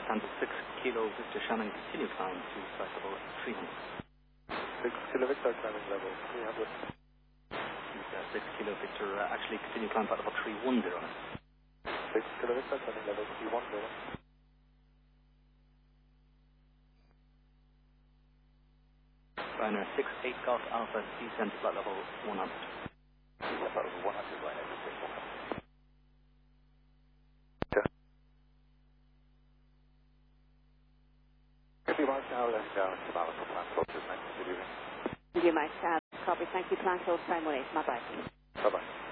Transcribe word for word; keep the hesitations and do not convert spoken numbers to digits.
Lufthansa six Kilo Victor Shannon, continue climb to flight level three hundred. six Kilo Victor climbing level three hundred. Uh, six Kilo Victor, uh, actually continue climb flight level three one zero. six Kilo Victor climbing level three one zero. Ryanair six eight Golf Alpha, descend to flight level one hundred. Flight level one hundred, Ryanair six eight one hundred. Thank you, Mark. Now let's down to Dallas for plan close to nine. Thank you, Mike. Uh, copy. Thank you. Plan close time one eight. Bye-bye. Bye-bye.